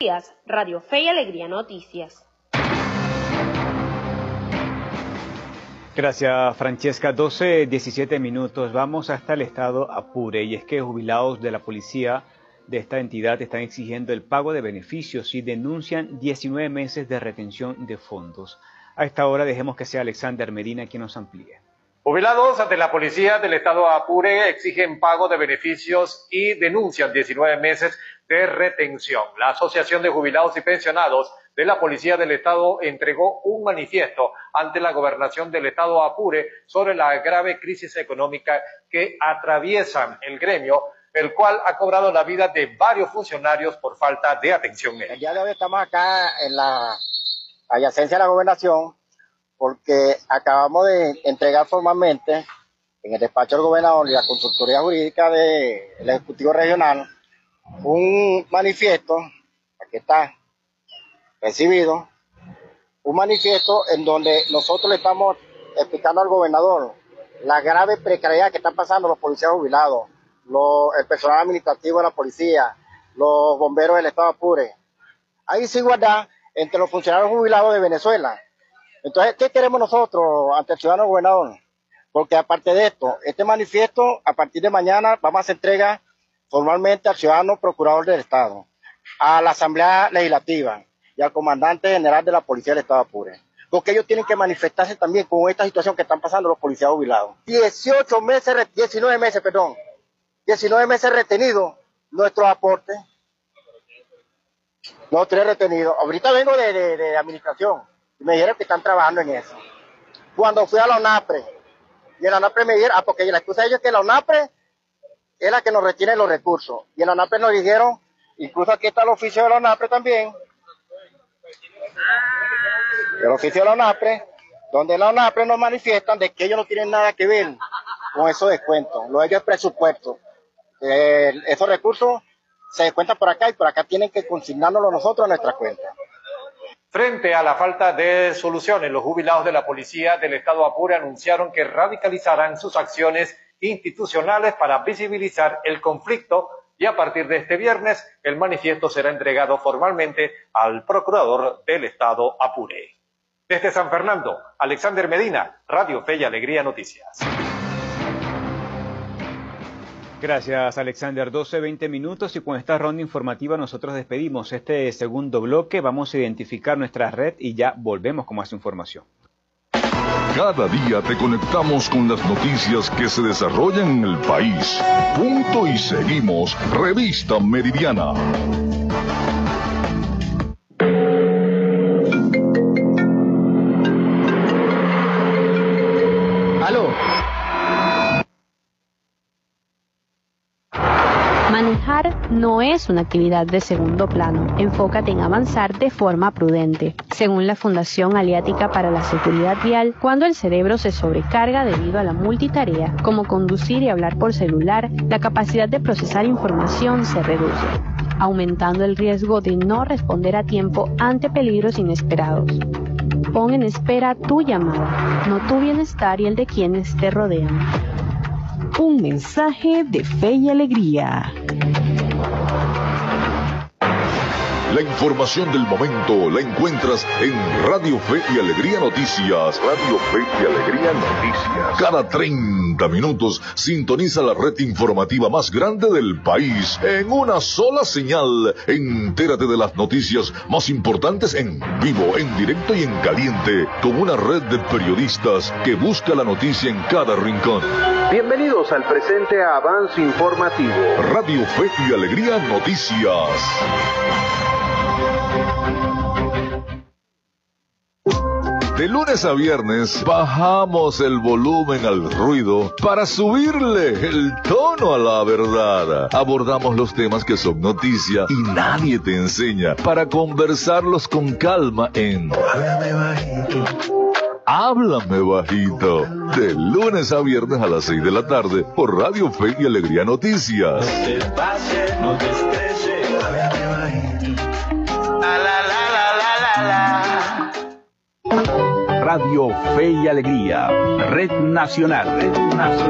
Radio Fe y Alegría Noticias. Gracias, Francesca. 12:17 minutos. Vamos hasta el estado Apure, y es que jubilados de la policía de esta entidad están exigiendo el pago de beneficios y denuncian 19 meses de retención de fondos. A esta hora dejemos que sea Alexander Medina quien nos amplíe. Jubilados de la policía del estado Apure exigen pago de beneficios y denuncian 19 meses de retención. La Asociación de Jubilados y Pensionados de la Policía del Estado entregó un manifiesto ante la gobernación del estado Apure sobre la grave crisis económica que atraviesan el gremio, el cual ha cobrado la vida de varios funcionarios por falta de atención médica. El día de hoy estamos acá en la adyacencia de la gobernación porque acabamos de entregar formalmente en el despacho del gobernador y la consultoría jurídica del Ejecutivo Regional un manifiesto, aquí está, recibido, un manifiesto en donde nosotros le estamos explicando al gobernador la grave precariedad que están pasando los policías jubilados, el personal administrativo de la policía, los bomberos del estado Apure. Hay desigualdad entre los funcionarios jubilados de Venezuela. Entonces, ¿qué queremos nosotros ante el ciudadano gobernador? Porque aparte de esto, este manifiesto, a partir de mañana, vamos a hacer entrega formalmente al ciudadano procurador del Estado, a la Asamblea Legislativa y al comandante general de la Policía del Estado Apure. Porque ellos tienen que manifestarse también con esta situación que están pasando los policías jubilados. 19 meses retenidos nuestros aportes. No, 3 retenidos. Ahorita vengo de administración. Me dijeron que están trabajando en eso. Cuando fui a la ONAPRE, y en la ONAPRE me dijeron, porque la excusa de ellos es que la ONAPRE es la que nos retiene los recursos. Y en la ONAPRE nos dijeron, incluso aquí está el oficio de la ONAPRE también, el oficio de la ONAPRE, donde la ONAPRE nos manifiestan de que ellos no tienen nada que ver con esos descuentos. Lo de ellos es presupuesto. Esos recursos se descuentan por acá y por acá tienen que consignárnoslo nosotros a nuestra cuenta. Frente a la falta de soluciones, los jubilados de la policía del estado Apure anunciaron que radicalizarán sus acciones institucionales para visibilizar el conflicto y a partir de este viernes el manifiesto será entregado formalmente al procurador del estado Apure. Desde San Fernando, Alexander Medina, Radio Fe y Alegría Noticias. Gracias, Alexander. 12:20 minutos, y con esta ronda informativa nosotros despedimos este segundo bloque. Vamos a identificar nuestra red y ya volvemos con más información. Cada día te conectamos con las noticias que se desarrollan en el país. Punto y seguimos. Revista Meridiana. ¡Aló! Manejar no es una actividad de segundo plano. Enfócate en avanzar de forma prudente. Según la Fundación Aliática para la Seguridad Vial, cuando el cerebro se sobrecarga debido a la multitarea, como conducir y hablar por celular, la capacidad de procesar información se reduce, aumentando el riesgo de no responder a tiempo ante peligros inesperados. Pon en espera tu llamada, no tu bienestar y el de quienes te rodean. Un mensaje de Fe y Alegría. La información del momento la encuentras en Radio Fe y Alegría Noticias. Radio Fe y Alegría Noticias. Cada 30 minutos sintoniza la red informativa más grande del país en una sola señal. Entérate de las noticias más importantes en vivo, en directo y en caliente, con una red de periodistas que busca la noticia en cada rincón. Bienvenidos al presente avance informativo. Radio Fe y Alegría Noticias. De lunes a viernes bajamos el volumen al ruido para subirle el tono a la verdad. Abordamos los temas que son noticia y nadie te enseña para conversarlos con calma en Háblame Bajito. Háblame Bajito. De lunes a viernes a las 6 de la tarde por Radio Fe y Alegría Noticias. No te pases, no te estreses. Háblame Bajito. La la la la la la. Radio Fe y Alegría, Red Nacional.